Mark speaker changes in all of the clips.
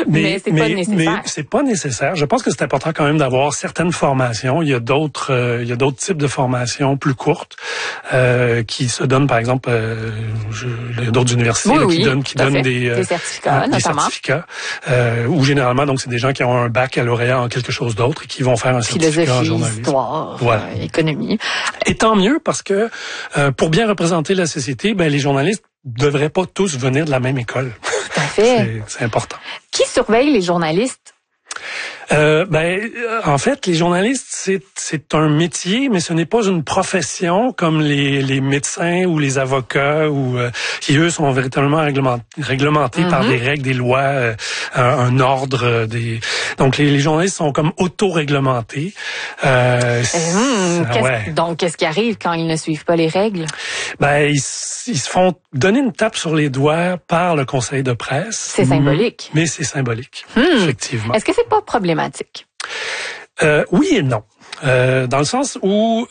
Speaker 1: mais c'est pas nécessaire.
Speaker 2: Mais c'est pas nécessaire. Je pense que c'est important quand même d'avoir certaines formations. Il y a d'autres types de formations plus courtes qui se donnent, par exemple, il y a d'autres universités qui donnent des
Speaker 1: certificats, notamment.
Speaker 2: Où généralement, donc, c'est des gens qui ont un baccalauréat en quelque chose d'autre et qui vont faire un certificat en journalisme.
Speaker 1: Histoire, économie.
Speaker 2: Et tant mieux parce que pour bien représenter la société, les journalistes devraient pas tous venir de la même école.
Speaker 1: Tout à fait.
Speaker 2: C'est important.
Speaker 1: Qui surveille les journalistes?
Speaker 2: En fait, les journalistes, c'est un métier, mais ce n'est pas une profession comme les médecins ou les avocats qui eux sont véritablement réglementés par des règles, des lois, un ordre. Donc les journalistes sont comme auto-réglementés.
Speaker 1: Donc qu'est-ce qui arrive quand ils ne suivent pas les règles?
Speaker 2: Ils se font donner une tape sur les doigts par le conseil de presse.
Speaker 1: C'est symbolique.
Speaker 2: Mais c'est symbolique, effectivement.
Speaker 1: Est-ce que c'est pas problématique?
Speaker 2: Oui et non. Dans le sens où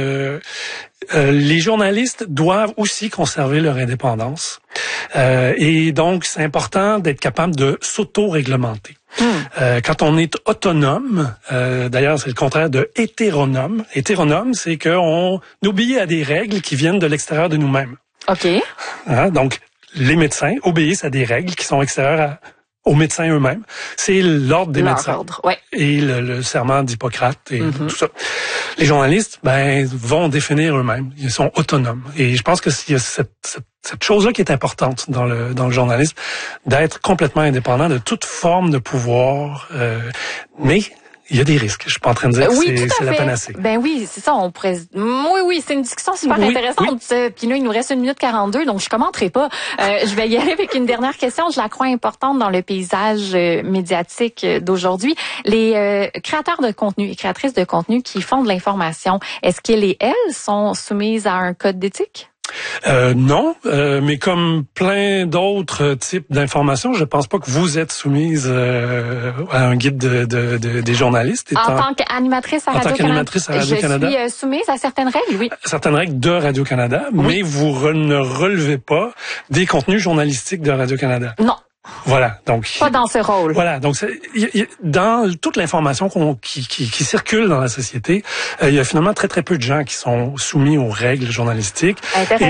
Speaker 2: les journalistes doivent aussi conserver leur indépendance. Et donc, c'est important d'être capable de s'auto-réglementer. Quand on est autonome, d'ailleurs, c'est le contraire de hétéronome. Hétéronome, c'est qu'on obéit à des règles qui viennent de l'extérieur de nous-mêmes.
Speaker 1: OK.
Speaker 2: Donc, les médecins obéissent à des règles qui sont extérieures aux médecins eux-mêmes. C'est l'ordre des médecins. Et le serment d'Hippocrate et tout ça. Les journalistes, vont définir eux-mêmes. Ils sont autonomes. Et je pense que il y a cette chose-là qui est importante dans le journalisme, d'être complètement indépendant de toute forme de pouvoir. Mais il y a des risques. Je suis pas en train de dire que c'est la panacée.
Speaker 1: Oui, c'est ça. Oui, c'est une discussion super intéressante. Puis là, il nous reste 1 minute 42, donc je commenterai pas. Je vais y aller avec une dernière question. Je la crois importante dans le paysage médiatique d'aujourd'hui. Les créateurs de contenu et créatrices de contenu qui font de l'information, est-ce qu'elles et elles sont soumises à un code d'éthique?
Speaker 2: Non, mais comme plein d'autres types d'informations, je pense pas que vous êtes soumise à un guide des journalistes.
Speaker 1: En tant qu'animatrice à Radio-Canada, je suis soumise à certaines règles, oui.
Speaker 2: Certaines règles de Radio-Canada, mais vous ne relevez pas des contenus journalistiques de Radio-Canada.
Speaker 1: Non.
Speaker 2: Voilà, donc
Speaker 1: pas dans ce rôle.
Speaker 2: Voilà, donc dans toute l'information qui circule dans la société, il y a finalement très peu de gens qui sont soumis aux règles journalistiques. Et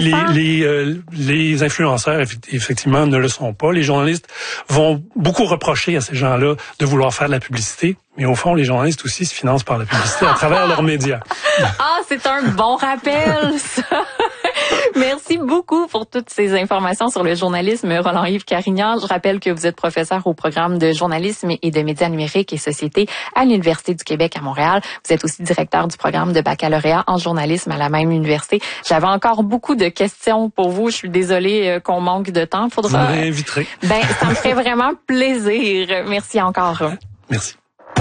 Speaker 2: les influenceurs effectivement ne le sont pas. Les journalistes vont beaucoup reprocher à ces gens-là de vouloir faire de la publicité. Mais au fond, les journalistes aussi se financent par la publicité à travers leurs médias.
Speaker 1: C'est un bon rappel, ça. Merci beaucoup pour toutes ces informations sur le journalisme, Roland-Yves Carignan. Je rappelle que vous êtes professeur au programme de journalisme et de médias numériques et société à l'Université du Québec à Montréal. Vous êtes aussi directeur du programme de baccalauréat en journalisme à la même université. J'avais encore beaucoup de questions pour vous. Je suis désolée qu'on manque de temps.
Speaker 2: Vous me réinviterez.
Speaker 1: Ça me ferait vraiment plaisir. Merci encore.
Speaker 2: Merci.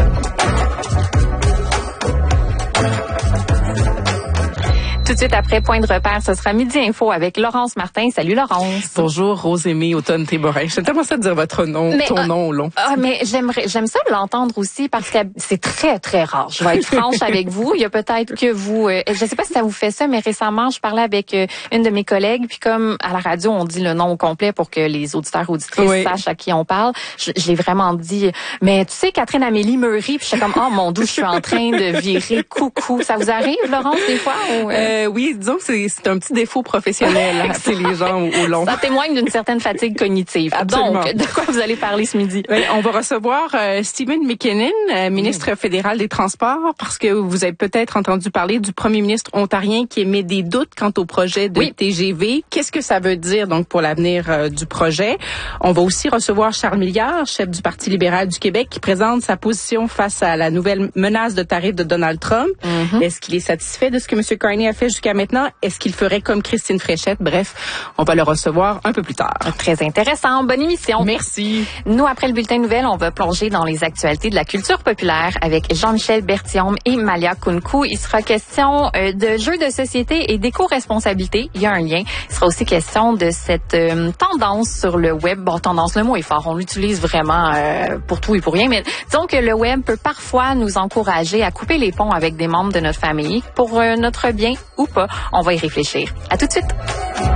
Speaker 1: Tout de suite après Point de repère, ce sera Midi Info avec Laurence Martin. Salut Laurence.
Speaker 3: Bonjour Rosémie Automne-Théborin. J'aime tellement ça de dire votre nom, ton nom long.
Speaker 1: Mais j'aime ça l'entendre aussi parce que c'est très très rare. Je vais être franche avec vous. Il y a peut-être que vous, je sais pas si ça vous fait ça, mais récemment je parlais avec une de mes collègues, puis comme à la radio on dit le nom au complet pour que les auditeurs auditrices sachent à qui on parle. Je l'ai vraiment dit. Mais tu sais Catherine Amélie Meury, puis j'étais comme mon Dieu, je suis en train de virer coucou. Ça vous arrive Laurence des fois ou
Speaker 3: oui, disons que c'est un petit défaut professionnel, c'est les gens au long.
Speaker 1: Ça témoigne d'une certaine fatigue cognitive.
Speaker 3: Absolument.
Speaker 1: Donc, de quoi vous allez parler ce midi?
Speaker 3: On va recevoir Stephen McKinnon, ministre fédéral des Transports, parce que vous avez peut-être entendu parler du premier ministre ontarien qui émet des doutes quant au projet de TGV. Qu'est-ce que ça veut dire donc pour l'avenir du projet? On va aussi recevoir Charles Milliard, chef du Parti libéral du Québec, qui présente sa position face à la nouvelle menace de tarifs de Donald Trump. Est-ce qu'il est satisfait de ce que M. Carney a fait jusqu'à maintenant? Est-ce qu'il ferait comme Christine Fréchette? Bref, on va le recevoir un peu plus tard.
Speaker 1: Très intéressant. Bonne émission.
Speaker 3: Merci.
Speaker 1: Nous, après le bulletin de nouvelles, on va plonger dans les actualités de la culture populaire avec Jean-Michel Berthiaume et Malia Kunku. Il sera question de jeux de société et d'éco-responsabilité. Il y a un lien. Il sera aussi question de cette tendance sur le web. Bon, tendance, le mot est fort. On l'utilise vraiment pour tout et pour rien. Mais disons que le web peut parfois nous encourager à couper les ponts avec des membres de notre famille pour notre bien ou pas. On va y réfléchir. À tout de suite.